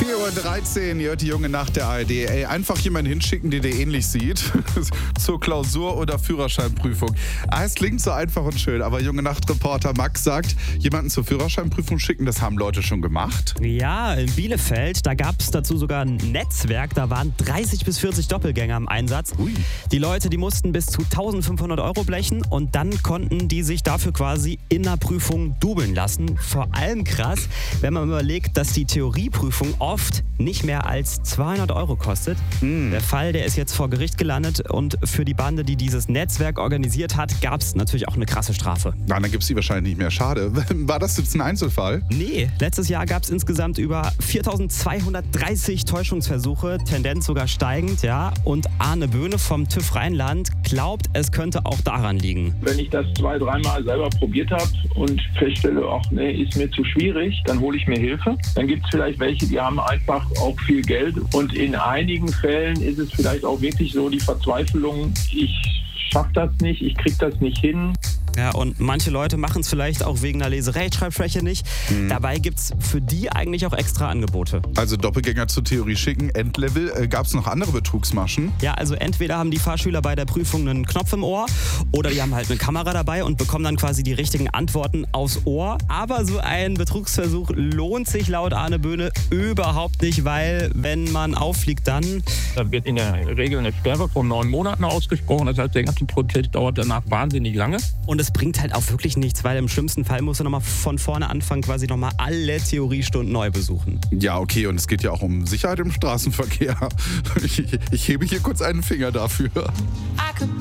4:13 Uhr, ihr hört die junge Nacht der ARD. Ey, einfach jemanden hinschicken, der dir ähnlich sieht. Zur Klausur oder Führerscheinprüfung. Es klingt so einfach und schön, aber junge Nacht-Reporter Max sagt, jemanden zur Führerscheinprüfung schicken, das haben Leute schon gemacht. Ja, in Bielefeld, da gab es dazu sogar ein Netzwerk, da waren 30 bis 40 Doppelgänger im Einsatz. Ui. Die Leute, die mussten bis zu 1.500 € blechen und dann konnten die sich dafür quasi in der Prüfung dubeln lassen. Vor allem krass, wenn man überlegt, dass die Theorieprüfung oft nicht mehr als 200 € kostet. Der Fall, der ist jetzt vor Gericht gelandet und für die Bande, die dieses Netzwerk organisiert hat, gab es natürlich auch eine krasse Strafe. Na, dann gibt es die wahrscheinlich nicht mehr. Schade. War das jetzt ein Einzelfall? Nee, letztes Jahr gab es insgesamt über 4.230 Täuschungsversuche, Tendenz sogar steigend, ja. Und Arne Böhne vom TÜV Rheinland glaubt, es könnte auch daran liegen. Wenn ich das 2-3 Mal selber probiert habe und feststelle, ach nee, ist mir zu schwierig, dann hole ich mir Hilfe. Dann gibt es vielleicht welche, die haben einfach auch viel Geld. Und in einigen Fällen ist es vielleicht auch wirklich so die Verzweiflung, ich schaffe das nicht, ich kriege das nicht hin. Ja, und manche Leute machen es vielleicht auch wegen einer Leserechtschreibschwäche nicht. Dabei gibt es für die eigentlich auch extra Angebote. Also Doppelgänger zur Theorie schicken, Endlevel. Gab es noch andere Betrugsmaschen? Ja, also entweder haben die Fahrschüler bei der Prüfung einen Knopf im Ohr oder die haben halt eine Kamera dabei und bekommen dann quasi die richtigen Antworten aufs Ohr. Aber so ein Betrugsversuch lohnt sich laut Arne Böhne überhaupt nicht, weil wenn man auffliegt, dann... Da wird in der Regel eine Sperre von 9 Monaten ausgesprochen. Das heißt, der ganze Prozess dauert danach wahnsinnig lange. Und es bringt halt auch wirklich nichts, weil im schlimmsten Fall musst du nochmal von vorne anfangen, quasi nochmal alle Theoriestunden neu besuchen. Ja, okay, und es geht ja auch um Sicherheit im Straßenverkehr. Ich hebe hier kurz einen Finger dafür.